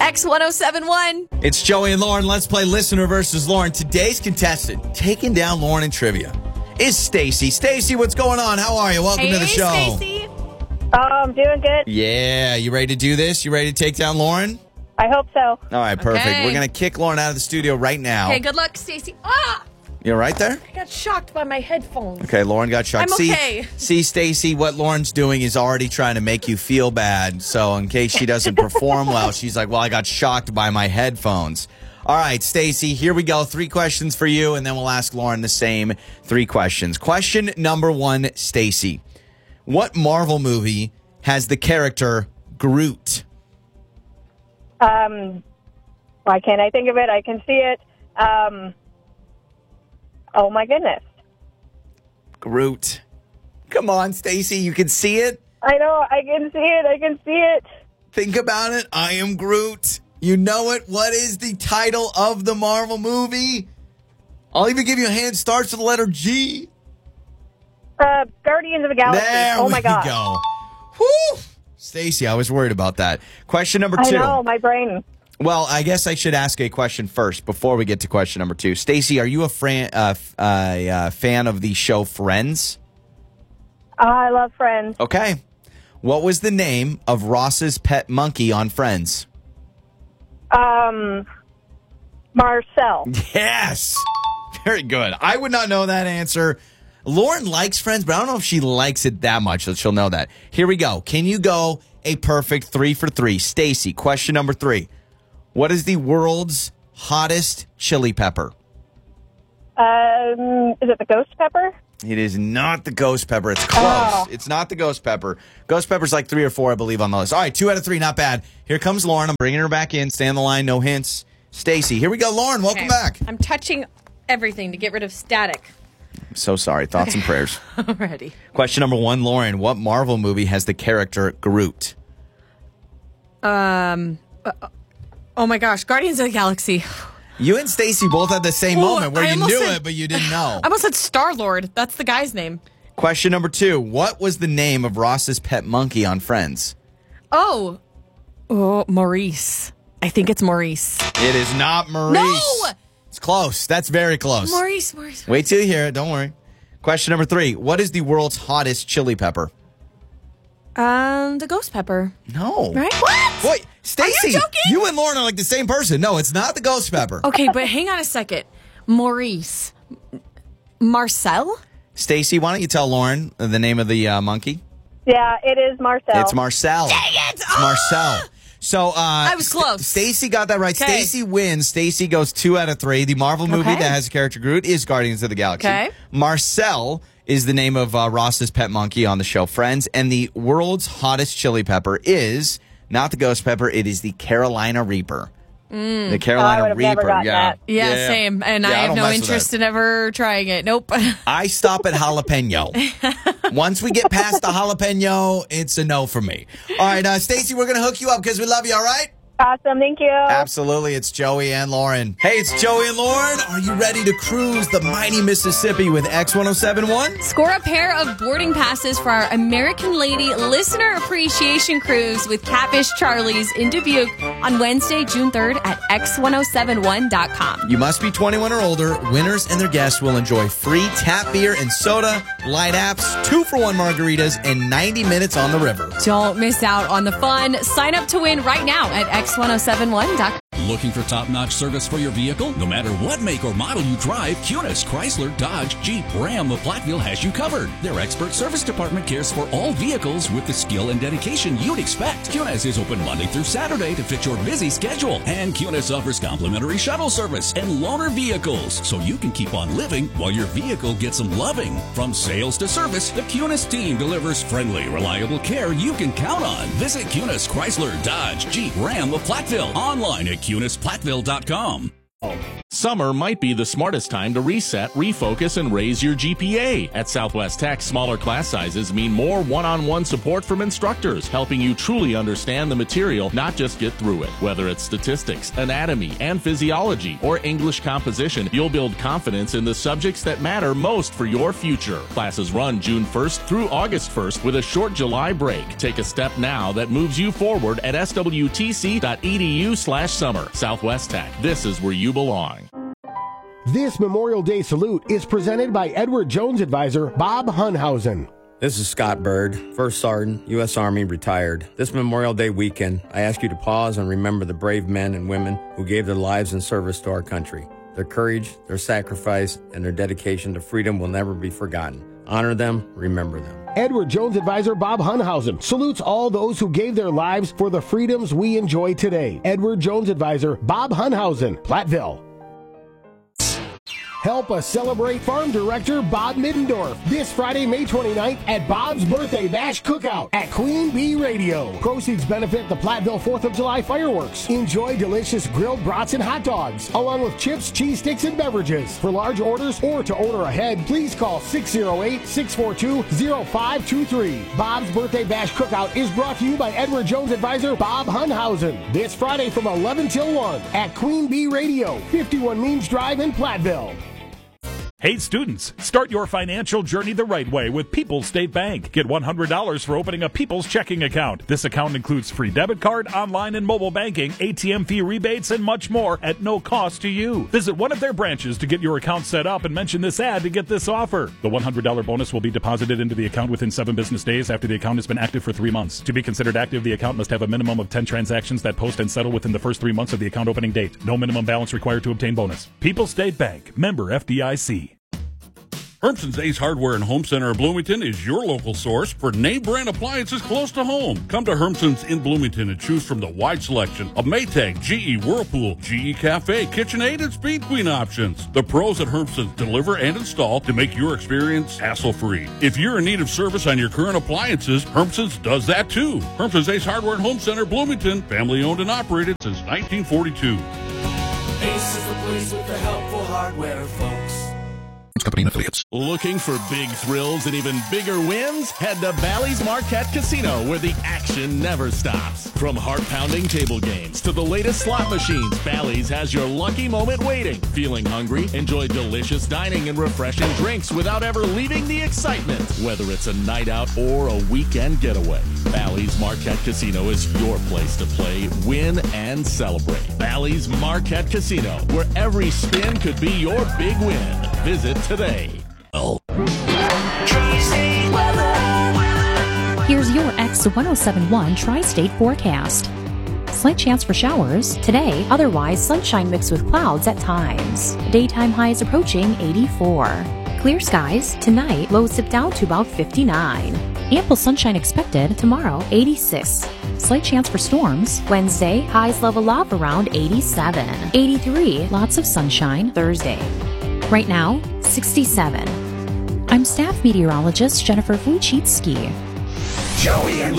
X1071. It's Joey and Lauren. Let's play Listener versus Lauren. Today's contestant, taking down Lauren in trivia, is Stacy. Stacy, what's going on? How are you? Welcome to the show. Hey, Stacy. I'm doing good. Yeah, you ready to do this? You ready to take down Lauren? I hope so. All right, perfect. Okay. We're going to kick Lauren out of the studio right now. Okay, good luck, Stacy. Ah! You all right there? I got shocked by my headphones. Okay, Lauren got shocked. I'm okay. See, Stacy, what Lauren's doing is already trying to make you feel bad. So in case she doesn't perform well, she's like, well, I got shocked by my headphones. All right, Stacy, here we go. 3 questions for you, and then we'll ask Lauren the same 3 questions. Question number 1, Stacy. What Marvel movie has the character Groot? Why can't I think of it? I can see it. Oh, my goodness. Groot. Come on, Stacy, you can see it. I know. I can see it. I can see it. Think about it. I am Groot. You know it. What is the title of the Marvel movie? I'll even give you a hint. Starts with the letter G. Guardians of the Galaxy. There Oh, my we God. go. Whew. Stacy, I was worried about that. Question number 2. I know. My brain. Well, I guess I should ask a question first before we get to question number 2. Stacy, are you a fan of the show Friends? I love Friends. Okay. What was the name of Ross's pet monkey on Friends? Marcel. Yes. Very good. I would not know that answer. Lauren likes Friends, but I don't know if she likes it that much that she'll know that. Here we go. Can you go a perfect 3 for 3? Stacy, question number 3. What is the world's hottest chili pepper? Is it the ghost pepper? It is not the ghost pepper. It's close. Oh. It's not the ghost pepper. Ghost pepper's like 3 or 4, I believe, on the list. All right, 2 out of 3, not bad. Here comes Lauren. I'm bringing her back in. Stay on the line, no hints. Stacy, here we go. Lauren, welcome Okay. back. I'm touching everything to get rid of static. I'm so sorry. Thoughts and prayers. Already. Question number 1, Lauren. What Marvel movie has the character Groot? Oh my gosh, Guardians of the Galaxy. You and Stacy both had the same Oh, moment where I you almost knew said- it, but you didn't know. I almost said Star-Lord. That's the guy's name. Question number 2. What was the name of Ross's pet monkey on Friends? Oh, Maurice. I think it's Maurice. It is not Maurice. No! It's close. That's very close. Maurice. Wait till you hear it. Don't worry. Question number 3. What is the world's hottest chili pepper? The ghost pepper. No. Right? What? Wait, Stacy, joking? you and Lauren are like the same person. No, it's not the ghost pepper. Okay, but hang on a second. Maurice. Marcel? Stacy, why don't you tell Lauren the name of the monkey? Yeah, it is Marcel. It's Marcel. Dang it! It's Marcel. So I was close. Stacy got that right. Okay. Stacy wins. Stacy goes 2 out of 3. The Marvel movie Okay. that has the character Groot is Guardians of the Galaxy. Okay. Marcel is the name of Ross's pet monkey on the show Friends, and the world's hottest chili pepper is not the ghost pepper. It is the Carolina Reaper. The Carolina I would have never Reaper. gotten Yeah. that. Yeah, same. And Yeah, I have don't no mess with interest that. in ever trying it. Nope. I stop at jalapeno. Once we get past the jalapeno, it's a no for me. All right, Stacy, we're going to hook you up because we love you, all right? Awesome. Thank you. Absolutely. It's Joey and Lauren. Hey, it's Joey and Lauren. Are you ready to cruise the mighty Mississippi with X1071? Score a pair of boarding passes for our American Lady Listener Appreciation Cruise with Catfish Charlie's in Dubuque on Wednesday, June 3rd at x1071.com. You must be 21 or older. Winners and their guests will enjoy free tap beer and soda, light apps, 2-for-1 margaritas, and 90 minutes on the river. Don't miss out on the fun. Sign up to win right now at x1071.com. Looking for top-notch service for your vehicle? No matter what make or model you drive, Cunis, Chrysler, Dodge, Jeep, Ram of Platteville has you covered. Their expert service department cares for all vehicles with the skill and dedication you'd expect. Cunis is open Monday through Saturday to fit your busy schedule. And Cunis offers complimentary shuttle service and loaner vehicles, so you can keep on living while your vehicle gets some loving. From sales to service, the Cunis team delivers friendly, reliable care you can count on. Visit Cunis, Chrysler, Dodge, Jeep, Ram of Platteville online at CunisPlatteville.com. Summer might be the smartest time to reset, refocus, and raise your GPA. At Southwest Tech, smaller class sizes mean more one-on-one support from instructors, helping you truly understand the material, not just get through it. Whether it's statistics, anatomy, and physiology, or English composition, you'll build confidence in the subjects that matter most for your future. Classes run June 1st through August 1st with a short July break. Take a step now that moves you forward at swtc.edu/summer. Southwest Tech, this is where you belong. This Memorial Day salute is presented by Edward Jones advisor Bob Hunhausen. This is Scott Bird, First Sergeant, U.S. Army, retired. This Memorial Day weekend, I ask you to pause and remember the brave men and women who gave their lives in service to our country. Their courage, their sacrifice, and their dedication to freedom will never be forgotten. Honor them, remember them. Edward Jones advisor Bob Hunhausen salutes all those who gave their lives for the freedoms we enjoy today. Edward Jones advisor Bob Hunhausen, Platteville. Help us celebrate Farm Director Bob Middendorf this Friday, May 29th at Bob's Birthday Bash Cookout at Queen Bee Radio. Proceeds benefit the Platteville 4th of July fireworks. Enjoy delicious grilled brats and hot dogs, along with chips, cheese sticks, and beverages. For large orders or to order ahead, please call 608-642-0523. Bob's Birthday Bash Cookout is brought to you by Edward Jones advisor Bob Hunhausen. This Friday from 11 till 1 at Queen Bee Radio, 51 Means Drive in Platteville. Hey students, start your financial journey the right way with People's State Bank. Get $100 for opening a People's checking account. This account includes free debit card, online and mobile banking, ATM fee rebates, and much more at no cost to you. Visit one of their branches to get your account set up and mention this ad to get this offer. The $100 bonus will be deposited into the account within 7 business days after the account has been active for 3 months. To be considered active, the account must have a minimum of 10 transactions that post and settle within the first 3 months of the account opening date. No minimum balance required to obtain bonus. People's State Bank, member FDIC. Hermson's Ace Hardware and Home Center of Bloomington is your local source for name brand appliances close to home. Come to Hermson's in Bloomington and choose from the wide selection of Maytag, GE, Whirlpool, GE Cafe, KitchenAid, and Speed Queen options. The pros at Hermson's deliver and install to make your experience hassle-free. If you're in need of service on your current appliances, Hermson's does that too. Hermson's Ace Hardware and Home Center, Bloomington, family owned and operated since 1942. Ace is the place with the helpful hardware, folks. Company and affiliates. Looking for big thrills and even bigger wins? Head to Bally's Marquette Casino, where the action never stops. From heart-pounding table games to the latest slot machines, Bally's has your lucky moment waiting. Feeling hungry? Enjoy delicious dining and refreshing drinks without ever leaving the excitement. Whether it's a night out or a weekend getaway, Bally's Marquette Casino is your place to play, win, and celebrate. Bally's Marquette Casino, where every spin could be your big win. Visit today. Here's your X1071 Tri-State forecast. Slight chance for showers today, otherwise sunshine mixed with clouds at times. Daytime highs approaching 84. Clear skies tonight, lows dip down to about 59. Ample sunshine expected tomorrow, 86. Slight chance for storms Wednesday, highs level off around 87. 83, lots of sunshine Thursday. Right now, 67. I'm staff meteorologist Jennifer Wojcicki. Joey and